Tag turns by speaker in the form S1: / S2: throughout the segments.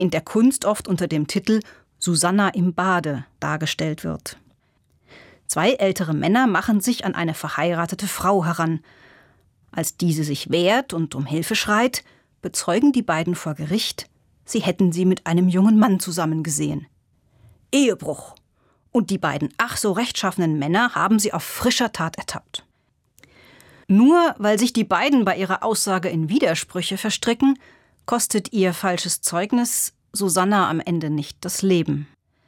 S1: in der Kunst oft unter dem Titel Susanna im Bade dargestellt wird. 2 ältere Männer machen sich an eine verheiratete Frau heran. Als diese sich wehrt und um Hilfe schreit, bezeugen die beiden vor Gericht, sie hätten sie mit einem jungen Mann zusammen gesehen. Ehebruch. Und die beiden ach so rechtschaffenen Männer haben sie auf frischer Tat ertappt. Nur weil sich die beiden bei ihrer Aussage in Widersprüche verstricken, kostet ihr falsches Zeugnis Susanna am Ende nicht das Leben.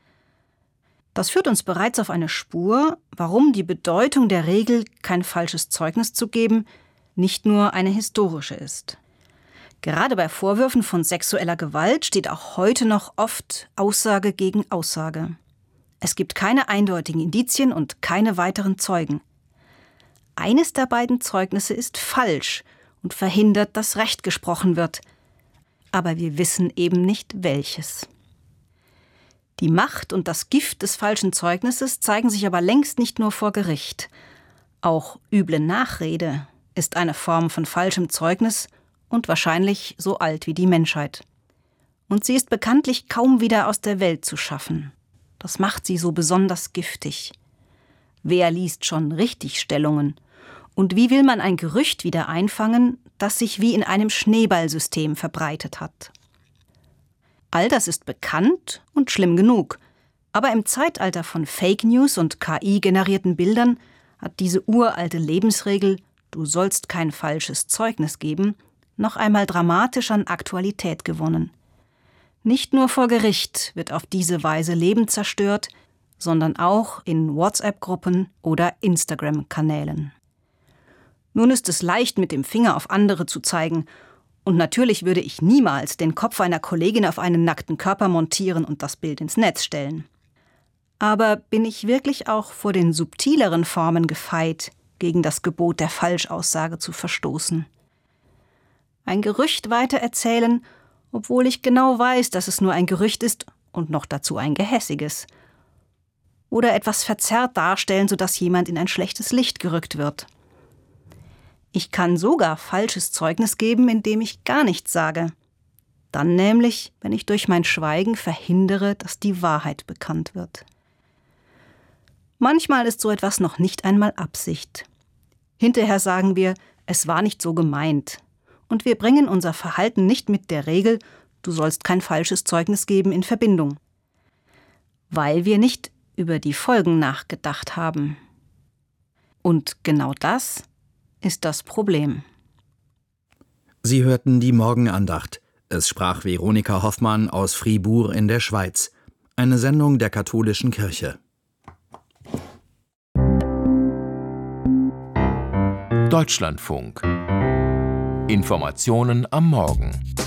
S1: Das führt uns bereits auf eine Spur, warum die Bedeutung der Regel, kein falsches Zeugnis zu geben, nicht nur eine historische ist. Gerade bei Vorwürfen von sexueller Gewalt steht auch heute noch oft Aussage gegen Aussage. Es gibt keine eindeutigen Indizien und keine weiteren Zeugen. Eines der beiden Zeugnisse ist falsch und verhindert, dass Recht gesprochen wird. Aber wir wissen eben nicht, welches. Die Macht und das Gift des falschen Zeugnisses zeigen sich aber längst nicht nur vor Gericht. Auch üble Nachrede ist eine Form von falschem Zeugnis und wahrscheinlich so alt wie die Menschheit. Und sie ist bekanntlich kaum wieder aus der Welt zu schaffen. Das macht sie so besonders giftig. Wer liest schon Richtigstellungen? Und wie will man ein Gerücht wieder einfangen, das sich wie in einem Schneeballsystem verbreitet hat? All das ist bekannt und schlimm genug. Aber im Zeitalter von Fake News und KI-generierten Bildern hat diese uralte Lebensregel, du sollst kein falsches Zeugnis geben, noch einmal dramatisch an Aktualität gewonnen. Nicht nur vor Gericht wird auf diese Weise Leben zerstört, sondern auch in WhatsApp-Gruppen oder Instagram-Kanälen. Nun ist es leicht, mit dem Finger auf andere zu zeigen. Und natürlich würde ich niemals den Kopf einer Kollegin auf einen nackten Körper montieren und das Bild ins Netz stellen. Aber bin ich wirklich auch vor den subtileren Formen gefeit, gegen das Gebot der Falschaussage zu verstoßen? Ein Gerücht weitererzählen, obwohl ich genau weiß, dass es nur ein Gerücht ist und noch dazu ein gehässiges. Oder etwas verzerrt darstellen, sodass jemand in ein schlechtes Licht gerückt wird. Ich kann sogar falsches Zeugnis geben, indem ich gar nichts sage. Dann nämlich, wenn ich durch mein Schweigen verhindere, dass die Wahrheit bekannt wird. Manchmal ist so etwas noch nicht einmal Absicht. Hinterher sagen wir, es war nicht so gemeint. Und wir bringen unser Verhalten nicht mit der Regel, du sollst kein falsches Zeugnis geben, in Verbindung. Weil wir nicht über die Folgen nachgedacht haben. Und genau das ist das Problem.
S2: Sie hörten die Morgenandacht. Es sprach Veronika Hoffmann aus Fribourg in der Schweiz. Eine Sendung der Katholischen Kirche.
S3: Deutschlandfunk. Informationen am Morgen.